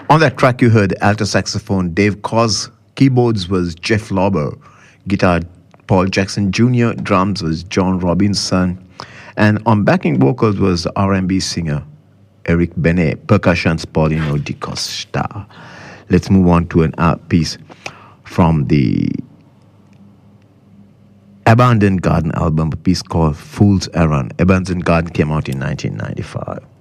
On that track, you heard alto saxophone Dave Koz, keyboards was Jeff Lauber, guitar Paul Jackson Jr., drums was John Robinson, and on backing vocals was R&B singer Eric Benet, percussions Paulino Di Costa. Let's move on to an art piece from the Abandoned Garden album, a piece called Fool's Errand. Abandoned Garden came out in 1995.